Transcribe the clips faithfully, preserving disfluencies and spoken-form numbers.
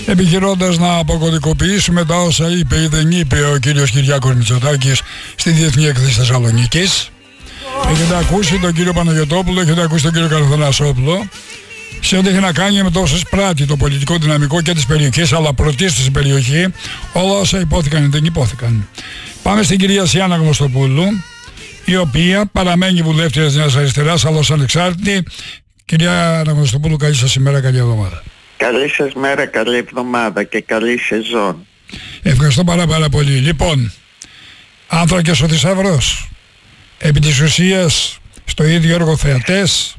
επιχειρώντας να αποκωδικοποιήσουμε τα όσα είπε ή δεν είπε ο κύριος Κυριάκος Μητσοτάκης στη Διεθνή Έκθεση Θεσσαλονίκης. Έχετε ακούσει τον κύριο Παναγιωτόπουλο, έχετε ακούσει τον κύριο Καραθανασόπουλο σε ό,τι έχει να κάνει με το όσο εισπράττει το πολιτικό δυναμικό και της περιοχής, αλλά πρωτίστως στην περιοχή, όλα όσα υπόθηκαν ή δεν υπόθηκαν. Πάμε στην κυρία Σιάννα Γνωστοπούλου, η οποία παραμένει βουλεύτρια της Νέας Αριστεράς, αλλά ως ανεξάρτητη. Κυρία Γνωστοπούλου, καλή σας ημέρα, καλή εβδομάδα. Καλή σας μέρα, καλή εβδομάδα και καλή σεζόν. Ευχαριστώ πάρα πάρα πολύ. Λοιπόν, άνθρακες ο θησαυρός. Επί της ουσίας, στο ίδιο έργο θεατές,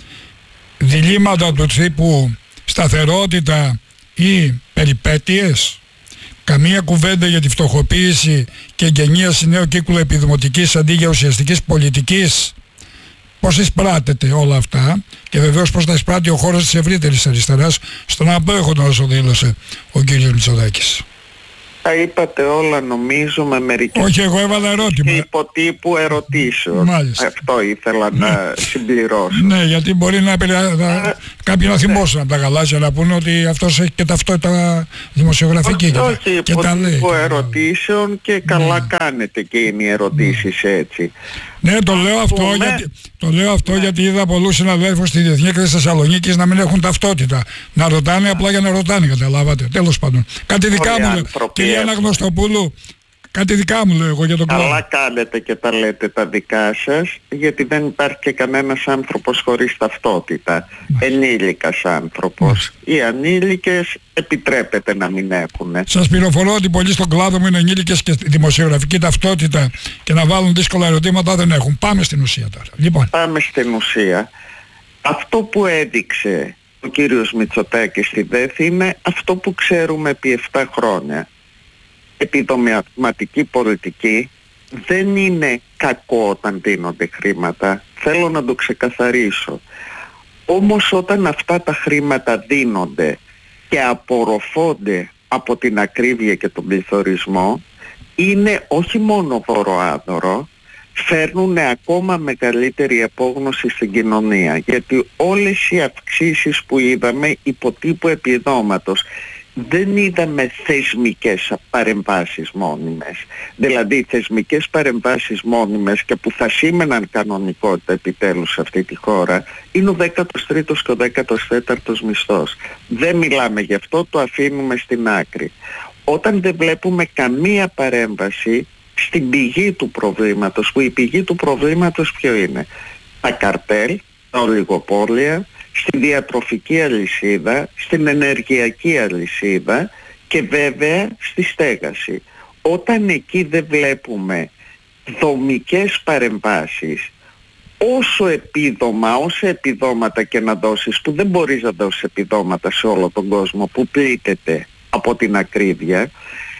διλήμματα του τύπου σταθερότητα ή περιπέτειες, καμία κουβέντα για τη φτωχοποίηση και εγγενίαση νέου κύκλου επιδημοτικής αντί για ουσιαστικής πολιτικής. Πώς εισπράττεται όλα αυτά και βεβαίως πώς τα εισπράττει ο χώρος της ευρύτερης αριστεράς στον απέχοντα όσο δήλωσε ο κύριος Μητσοτάκης. Τα είπατε όλα νομίζω με μερικές... Όχι, εγώ έβαλα ερώτημα. Υποτύπου ερωτήσεων. Μάλιστα. Αυτό ήθελα να συμπληρώσω. Ναι, γιατί μπορεί να, να... κάποιοι να θυμώσουν από τα γαλάζια να πούνε ότι αυτός έχει και ταυτότητα δημοσιογραφική. Όχι, και όχι, και τα λέει. Υποτύπου ερωτήσεων και καλά ναι. κάνετε και είναι οι ερωτήσεις ναι. έτσι. Ναι, το λέω αυτό, πούμε... γιατί, το λέω αυτό ναι. γιατί είδα πολλούς συναδέλφους στη Διεθνή Έκθεση Θεσσαλονίκης να μην έχουν ταυτότητα. Να ρωτάνε ναι. απλά για να ρωτάνε, καταλάβατε. Τέλος πάντων. Κάτι δικά μου λέω. Κυρία Αναγνωστοπούλου, κάτι δικά μου λέω εγώ για τον κόσμο. Καλά κάνετε και τα λέτε τα δικά σας, γιατί δεν υπάρχει και κανένας άνθρωπος χωρίς ταυτότητα. Ναι. Ενήλικας άνθρωπος. Ναι. Οι ανήλικες επιτρέπεται να μην έχουν. Σας πληροφορώ ότι πολλοί στον κλάδο μου είναι ενήλικες και δημοσιογραφική ταυτότητα και να βάλουν δύσκολα ερωτήματα δεν έχουν. Πάμε στην ουσία τώρα. Λοιπόν. Πάμε στην ουσία. Αυτό που έδειξε ο κύριος Μητσοτάκης στη ΔΕΘ είναι αυτό που ξέρουμε επί επτά χρόνια. Επιδομηματική πολιτική δεν είναι κακό όταν δίνονται χρήματα. Θέλω να το ξεκαθαρίσω. Όμως όταν αυτά τα χρήματα δίνονται και απορροφώνται από την ακρίβεια και τον πληθωρισμό, είναι όχι μόνο δωροάδωρο, φέρνουν ακόμα μεγαλύτερη απόγνωση στην κοινωνία. Γιατί όλες οι αυξήσεις που είδαμε υποτύπου επιδόματος, δεν είδαμε θεσμικές παρεμβάσεις μόνιμες. Δηλαδή θεσμικές παρεμβάσεις μόνιμες και που θα σήμαιναν κανονικότητα επιτέλους σε αυτή τη χώρα είναι ο δέκατος τρίτος και ο δέκατος τέταρτος μισθός. Δεν μιλάμε γι' αυτό, το αφήνουμε στην άκρη. Όταν δεν βλέπουμε καμία παρέμβαση στην πηγή του προβλήματος, που η πηγή του προβλήματος ποιο είναι? Τα καρτέλ, τα ολιγοπόλια, στη διατροφική αλυσίδα, στην ενεργειακή αλυσίδα και βέβαια στη στέγαση. Όταν εκεί δεν βλέπουμε δομικές παρεμβάσεις, όσο επίδομα, όσα επιδόματα και να δώσεις, που δεν μπορείς να δώσεις επιδόματα σε όλο τον κόσμο που πλήττεται από την ακρίβεια,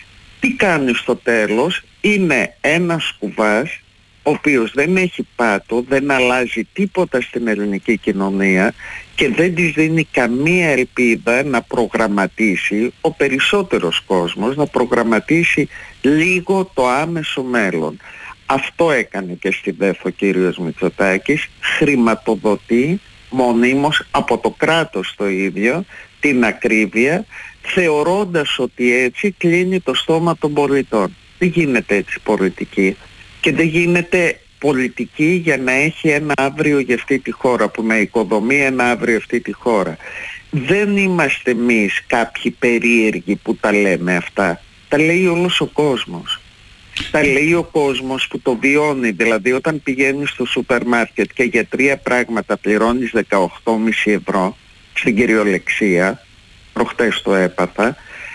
τι κάνει στο τέλος? Είναι ένας κουβάς ο οποίος δεν έχει πάτο, δεν αλλάζει τίποτα στην ελληνική κοινωνία και δεν της δίνει καμία ελπίδα να προγραμματίσει, ο περισσότερος κόσμος να προγραμματίσει λίγο το άμεσο μέλλον. Αυτό έκανε και στη ΔΕΘ ο κύριος Μητσοτάκης, χρηματοδοτεί μονίμως από το κράτος το ίδιο την ακρίβεια, θεωρώντας ότι έτσι κλείνει το στόμα των πολιτών. Δεν γίνεται έτσι πολιτική. Και δεν γίνεται πολιτική για να έχει ένα αύριο για αυτή τη χώρα, που να οικοδομεί ένα αύριο αυτή τη χώρα. Δεν είμαστε εμείς κάποιοι περίεργοι που τα λέμε αυτά. Τα λέει όλος ο κόσμος. Τα λέει ο κόσμος που το βιώνει. Δηλαδή όταν πηγαίνεις στο σούπερ μάρκετ και για τρία πράγματα πληρώνεις δεκαοκτώ κόμμα πέντε ευρώ στην κυριολεξία, προχτές το έπαθα,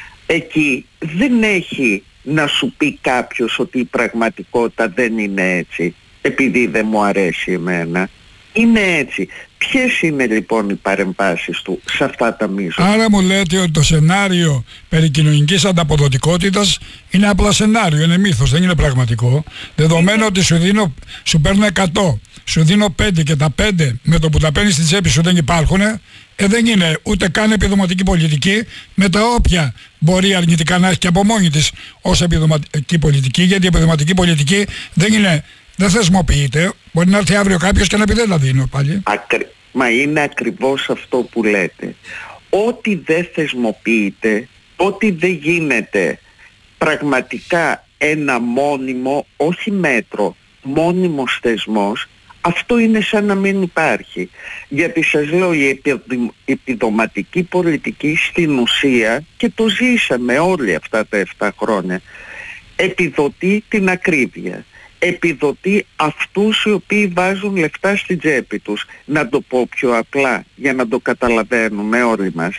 εκεί δεν έχει να σου πει κάποιος ότι η πραγματικότητα δεν είναι έτσι, επειδή δεν μου αρέσει εμένα. Είναι έτσι. Ποιες είναι λοιπόν οι παρεμβάσεις του σε αυτά τα μείζωνα? Άρα μου λέτε ότι το σενάριο περί κοινωνικής ανταποδοτικότητας είναι απλά σενάριο, είναι μύθος, δεν είναι πραγματικό. Δεδομένου ότι σου, δίνω, σου παίρνω εκατό, σου δίνω πέντε και τα πέντε με το που τα παίρνεις στην τσέπη σου δεν υπάρχουν, ε, δεν είναι ούτε καν επιδοματική πολιτική, με τα όποια μπορεί αρνητικά να έχει και από μόνη της ως επιδοματική πολιτική, γιατί η επιδοματική πολιτική δεν είναι... Δεν θεσμοποιείται. Μπορεί να έρθει αύριο κάποιος και να πει δεν τα δίνω πάλι. Ακρι... Μα είναι ακριβώς αυτό που λέτε. Ό,τι δεν θεσμοποιείται ότι δεν γίνεται πραγματικά ένα μόνιμο, όχι μέτρο, μόνιμος θεσμός, αυτό είναι σαν να μην υπάρχει. Γιατί σας λέω, η επιδοματική πολιτική στην ουσία, και το ζήσαμε όλοι αυτά τα εφτά χρόνια, επιδοτεί την ακρίβεια. Επιδοτεί αυτούς οι οποίοι βάζουν λεφτά στην τσέπη τους. Να το πω πιο απλά για να το καταλαβαίνουμε όλοι μας.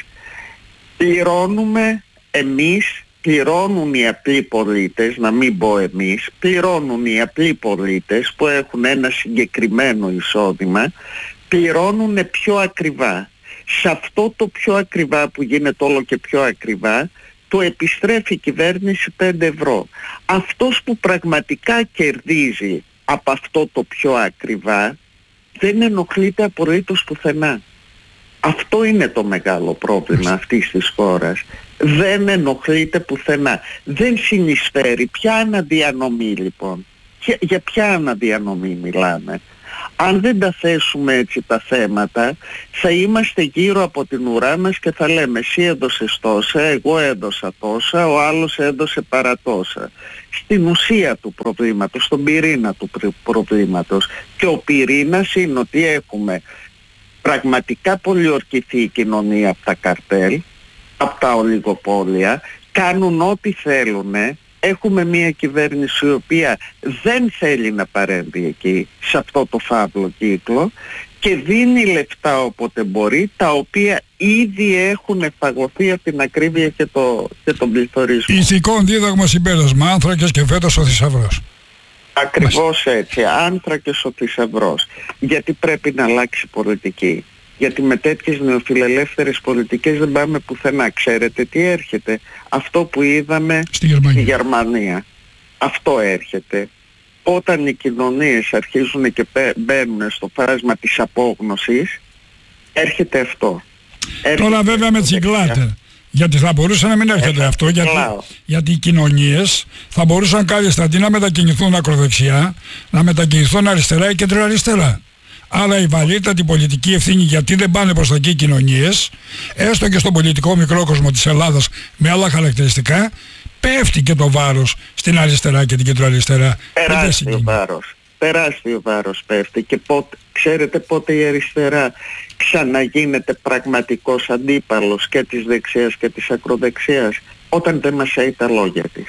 Πληρώνουμε εμείς, πληρώνουν οι απλοί πολίτες, να μην πω εμείς, πληρώνουν οι απλοί πολίτες που έχουν ένα συγκεκριμένο εισόδημα, πληρώνουν πιο ακριβά. Σε αυτό το πιο ακριβά που γίνεται όλο και πιο ακριβά, το επιστρέφει η κυβέρνηση πέντε ευρώ. Αυτός που πραγματικά κερδίζει από αυτό το πιο ακριβά δεν ενοχλείται απολύτως πουθενά. Αυτό είναι το μεγάλο πρόβλημα αυτής της χώρας. Δεν ενοχλείται πουθενά. Δεν συνεισφέρει. Ποια αναδιανομή λοιπόν? Για, για ποια αναδιανομή μιλάμε? Αν δεν τα θέσουμε έτσι τα θέματα, θα είμαστε γύρω από την ουρά μας και θα λέμε εσύ έδωσες τόσα, εγώ έδωσα τόσα, ο άλλος έδωσε παρατόσα. Στην ουσία του προβλήματος, στον πυρήνα του προβλήματος. Και ο πυρήνας είναι ότι έχουμε πραγματικά πολιορκηθεί η κοινωνία από τα καρτέλ, από τα ολιγοπόλια, κάνουν ό,τι θέλουνε. Έχουμε μια κυβέρνηση η οποία δεν θέλει να παρέμβει εκεί, σε αυτό το φαύλο κύκλο, και δίνει λεφτά όποτε μπορεί, τα οποία ήδη έχουν φαγωθεί από την ακρίβεια και, το, και τον πληθωρισμό. Ηθικό δίδαγμα συμπέρασμα, άνθρακες και φέτος ο θησαυρός. Ακριβώς έτσι, άνθρακες ο θησαυρός. Γιατί πρέπει να αλλάξει πολιτική? Γιατί με τέτοιες νεοφιλελεύθερες πολιτικές δεν πάμε πουθενά. Ξέρετε τι έρχεται? Αυτό που είδαμε στη Γερμανία. στη Γερμανία. Αυτό έρχεται. Όταν οι κοινωνίες αρχίζουν και μπαίνουν στο φάσμα της απόγνωσης, έρχεται αυτό. Έρχεται Τώρα βέβαια με τσιγκλάτε. Γιατί θα μπορούσε να μην έρχεται έρχεται αυτό, γιατί, γιατί οι κοινωνίες θα μπορούσαν κάλλιστα αντί να μετακινηθούν ακροδεξιά, να μετακινηθούν αριστερά ή κεντροαριστερά. Άρα η βαρύτατη πολιτική ευθύνη, γιατί δεν πάνε προς τα εκεί οι κοινωνίες, έστω και στον πολιτικό μικρό κόσμο της Ελλάδας με άλλα χαρακτηριστικά, πέφτει και το βάρος στην αριστερά και την κεντροαριστερά. Τεράστιο βάρος. Τεράστιο βάρος πέφτει. Και πότε, ξέρετε πότε η αριστερά ξαναγίνεται πραγματικός αντίπαλος και της δεξιάς και της ακροδεξιάς? Όταν δεν μασάει τα λόγια της.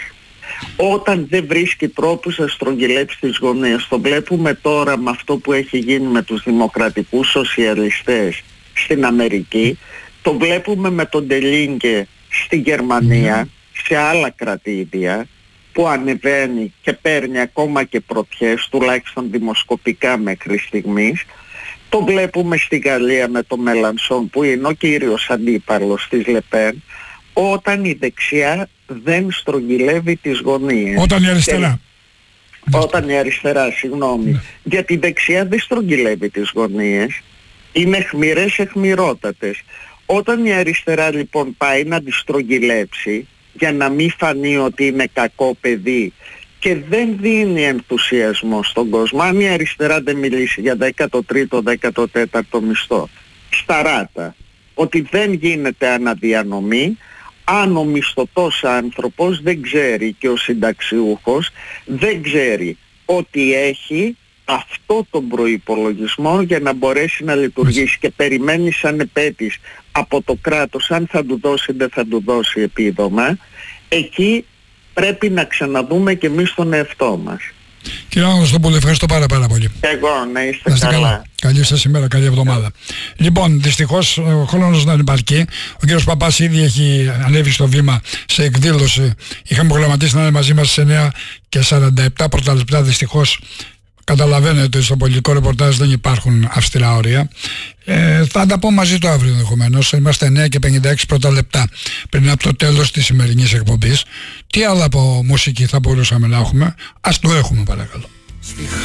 Όταν δεν βρίσκει τρόπους να στρογγυλέψει τις γωνίες. Το βλέπουμε τώρα με αυτό που έχει γίνει με τους δημοκρατικούς σοσιαλιστές στην Αμερική. Το βλέπουμε με τον Ντελίνγκε στη Γερμανία, σε άλλα κρατήδια, που ανεβαίνει και παίρνει ακόμα και πρωτιές, τουλάχιστον δημοσκοπικά μέχρι στιγμής. Το βλέπουμε στη Γαλλία με τον Μελανσόν, που είναι ο κύριος αντίπαλος της Λεπέν, όταν η δεξιά δεν στρογγυλεύει τις γωνίες. Όταν η αριστερά. Και, όταν η αριστερά, συγγνώμη. Ναι. Γιατί η δεξιά δεν στρογγυλεύει τις γωνίες. Είναι αιχμηρές, αιχμηρότατες. Όταν η αριστερά λοιπόν πάει να τις στρογγυλέψει, για να μην φανεί ότι είναι κακό παιδί και δεν δίνει ενθουσιασμό στον κόσμο, αν η αριστερά δεν μιλήσει για δέκατο τρίτο, δέκατο τέταρτο μισθό, σταράτα, ότι δεν γίνεται αναδιανομή, αν ο μισθωτός άνθρωπος δεν ξέρει και ο συνταξιούχος δεν ξέρει ότι έχει αυτό τον προϋπολογισμό για να μπορέσει να λειτουργήσει και περιμένει σαν επέτης από το κράτος αν θα του δώσει δεν θα του δώσει επίδομα, εκεί πρέπει να ξαναδούμε και εμείς τον εαυτό μας. Κύριε Αναστόπουλε, ευχαριστώ πάρα πάρα πολύ. Εγώ, να είστε, να είστε καλά. καλά. Καλή σας ημέρα, καλή εβδομάδα. Yeah. Λοιπόν, δυστυχώς ο χρόνος δεν υπάρχει. Ο κύριος Παπάς ήδη έχει ανέβει στο βήμα σε εκδήλωση. Είχαμε προγραμματίσει να είναι μαζί μας στις εννιά και σαράντα επτά πρώτα λεπτά. Δυστυχώς καταλαβαίνετε ότι στο πολιτικό ρεπορτάζ δεν υπάρχουν αυστηρά όρια. Ε, θα τα πω μαζί το αύριο ενδεχομένως. Είμαστε εννιά και πενήντα έξι πρώτα λεπτά πριν από το τέλος της σημερινής εκπομπής. Τι άλλο από μουσική θα μπορούσαμε να έχουμε? Ας το έχουμε παρακαλώ.